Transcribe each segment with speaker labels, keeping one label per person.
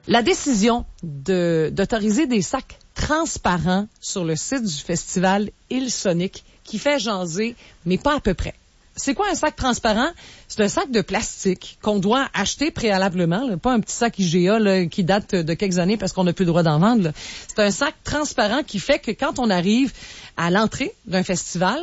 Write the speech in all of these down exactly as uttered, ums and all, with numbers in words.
Speaker 1: La décision de, d'autoriser des sacs transparents sur le site du festival Ilsonic qui fait jaser, mais pas à peu près. C'est quoi un sac transparent? C'est un sac de plastique qu'on doit acheter préalablement, là, pas un petit sac I G A là, qui date de quelques années parce qu'on n'a plus le droit d'en vendre. Là. C'est un sac transparent qui fait que quand on arrive à l'entrée d'un festival,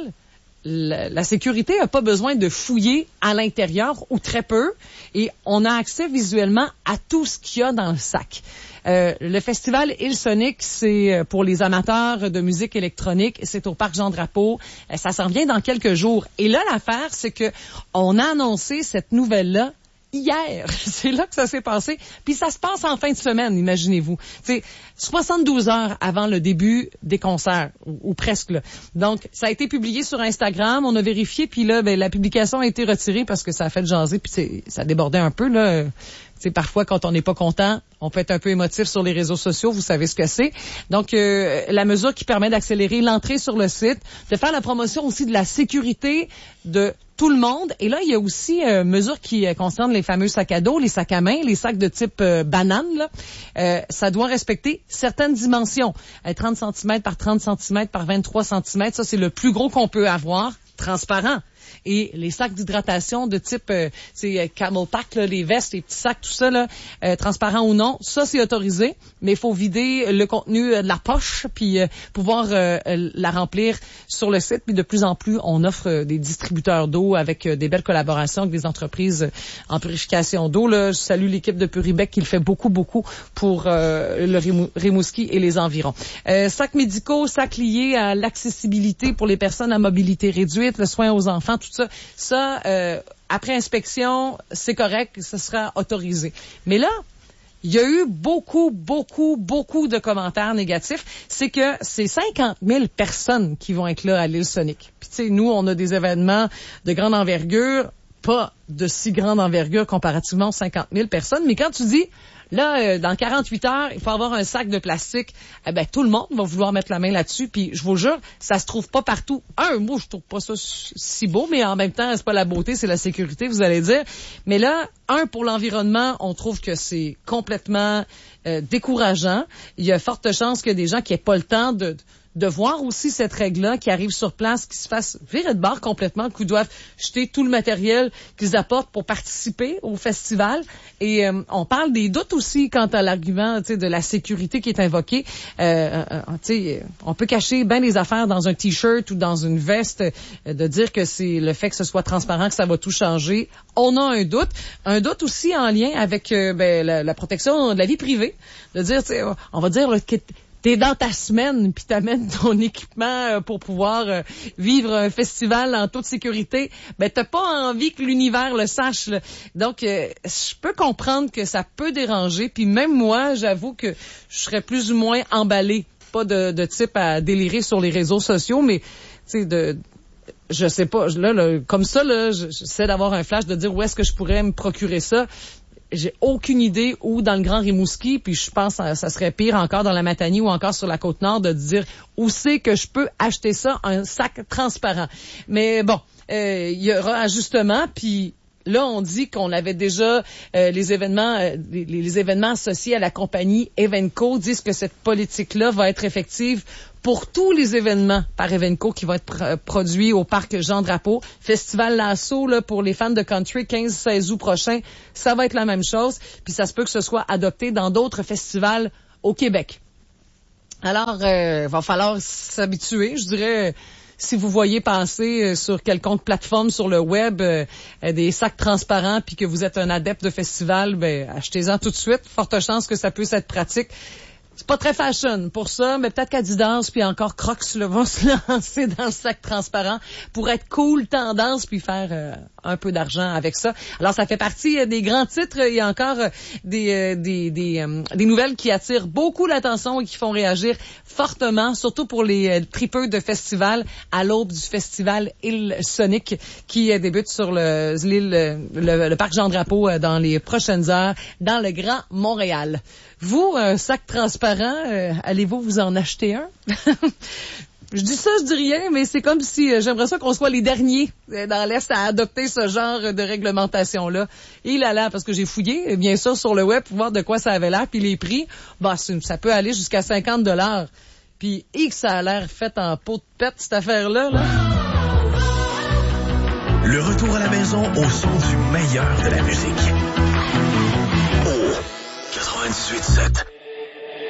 Speaker 1: la, la sécurité n'a pas besoin de fouiller à l'intérieur ou très peu et on a accès visuellement à tout ce qu'il y a dans le sac. Euh, le festival Ilsonic, c'est pour les amateurs de musique électronique. C'est au Parc Jean-Drapeau. Euh, ça s'en vient dans quelques jours. Et là, l'affaire, c'est que on a annoncé cette nouvelle-là hier. C'est là que ça s'est passé. Puis ça se passe en fin de semaine, imaginez-vous. C'est soixante-douze heures avant le début des concerts, ou, ou presque. Là. Donc, ça a été publié sur Instagram. On a vérifié, puis là, ben, la publication a été retirée parce que ça a fait jaser, puis c'est, ça débordait un peu, là. C'est parfois, quand on n'est pas content, on peut être un peu émotif sur les réseaux sociaux, vous savez ce que c'est. Donc, euh, la mesure qui permet d'accélérer l'entrée sur le site, de faire la promotion aussi de la sécurité de tout le monde. Et là, il y a aussi euh, mesure qui euh, concerne les fameux sacs à dos, les sacs à main, les sacs de type euh, banane. Là. Euh, ça doit respecter certaines dimensions. Euh, trente centimètres par trente centimètres par vingt-trois centimètres, ça, c'est le plus gros qu'on peut avoir, transparent. Et les sacs d'hydratation de type euh, c'est euh, Camel Pack, là, les vestes, les petits sacs, tout ça, là, euh, transparent ou non, ça c'est autorisé, mais il faut vider le contenu euh, de la poche puis euh, pouvoir euh, la remplir sur le site. Puis de plus en plus, on offre euh, des distributeurs d'eau avec euh, des belles collaborations avec des entreprises euh, en purification d'eau. Là, je salue l'équipe de Puribec qui le fait beaucoup, beaucoup pour euh, le Rimou- Rimouski et les environs. Euh, sacs médicaux, sacs liés à l'accessibilité pour les personnes à mobilité réduite, le soin aux enfants, tout ça. Ça, euh, après inspection, c'est correct, ça sera autorisé. Mais là, il y a eu beaucoup, beaucoup, beaucoup de commentaires négatifs. C'est que c'est cinquante mille personnes qui vont être là à l'Ilsonic. Puis tu sais, nous, on a des événements de grande envergure, pas de si grande envergure comparativement aux cinquante mille personnes. Mais quand tu dis, là, euh, dans quarante-huit heures, il faut avoir un sac de plastique, eh ben tout le monde va vouloir mettre la main là-dessus. Puis je vous jure, ça se trouve pas partout. Un, moi, je trouve pas ça si beau, mais en même temps, c'est pas la beauté, c'est la sécurité, vous allez dire. Mais là, un, pour l'environnement, on trouve que c'est complètement euh, décourageant. Il y a forte chance qu'il y ait des gens qui aient pas le temps de... de voir aussi cette règle-là qui arrive sur place, qui se fasse virer de bord complètement, qu'ils doivent jeter tout le matériel qu'ils apportent pour participer au festival. Et euh, on parle des doutes aussi quant à l'argument de la sécurité qui est invoqué. Euh, euh, on peut cacher bien des affaires dans un T-shirt ou dans une veste, euh, de dire que c'est le fait que ce soit transparent que ça va tout changer. On a un doute. Un doute aussi en lien avec euh, ben, la, la protection de la vie privée. De dire, on va dire... Là, que t'es dans ta semaine puis t'amènes ton équipement pour pouvoir euh, vivre un festival en toute sécurité, ben t'as pas envie que l'univers le sache. Là. Donc, euh, je peux comprendre que ça peut déranger. Puis même moi, j'avoue que je serais plus ou moins emballée, pas de, de type à délirer sur les réseaux sociaux, mais tu sais de je sais pas, là, là comme ça, là, j'essaie d'avoir un flash de dire où est-ce que je pourrais me procurer ça. J'ai aucune idée où dans le Grand Rimouski, puis je pense que ça serait pire encore dans la Matanie ou encore sur la Côte-Nord de dire où c'est que je peux acheter ça, un sac transparent. Mais bon, euh, il y aura ajustement, puis là, on dit qu'on avait déjà euh, les événements euh, les, les événements associés à la compagnie Evenco disent que cette politique-là va être effective pour tous les événements par Evenco qui vont être pr- produits au Parc Jean-Drapeau. Festival Lasso, là, pour les fans de country, quinze seize août prochain, ça va être la même chose. Puis ça se peut que ce soit adopté dans d'autres festivals au Québec. Alors, euh, il va falloir s'habituer, je dirais... Si vous voyez passer sur quelconque plateforme sur le web euh, des sacs transparents puis que vous êtes un adepte de festival, ben achetez-en tout de suite. Forte chance que ça puisse être pratique. C'est pas très fashion pour ça, mais peut-être qu'Adidas puis encore Crocs là, vont se lancer dans le sac transparent pour être cool, tendance, puis faire euh, un peu d'argent avec ça. Alors, ça fait partie euh, des grands titres. Il y a encore euh, des euh, des des, euh, des nouvelles qui attirent beaucoup l'attention et qui font réagir fortement, surtout pour les euh, tripeux de festival à l'aube du festival Ilsonic qui euh, débute sur le, l'île, le, le parc Jean-Drapeau euh, dans les prochaines heures dans le Grand Montréal. Vous, un sac transparent, euh, allez-vous vous en acheter un? Je dis ça, je dis rien, mais c'est comme si euh, j'aimerais ça qu'on soit les derniers euh, dans l'Est à adopter ce genre de réglementation-là. Et là là, parce que j'ai fouillé, bien sûr, sur le web pour voir de quoi ça avait l'air, puis les prix, bah ça peut aller jusqu'à cinquante dollars. Puis, et que ça a l'air fait en peau de pète, cette affaire-là, là.
Speaker 2: Le retour à la maison au son du meilleur de la musique. Oh, quatre-vingt-dix-huit sept.